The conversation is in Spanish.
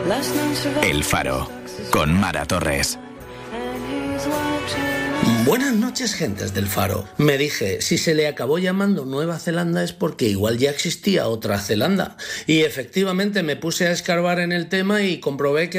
El Faro, con Mara Torres. Buenas noches, gentes del Faro. Me dije, si se le acabó llamando Nueva Zelanda es porque igual ya existía otra Zelanda. Y efectivamente me puse a escarbar en el tema y comprobé que